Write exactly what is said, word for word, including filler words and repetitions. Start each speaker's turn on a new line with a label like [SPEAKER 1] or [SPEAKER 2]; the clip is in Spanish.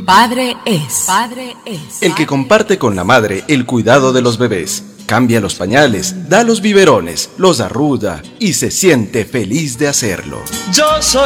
[SPEAKER 1] Padre es. Padre es.
[SPEAKER 2] El que comparte con la madre el cuidado de los bebés, cambia los pañales, da los biberones, los arruga y se siente feliz de hacerlo.
[SPEAKER 3] Yo soy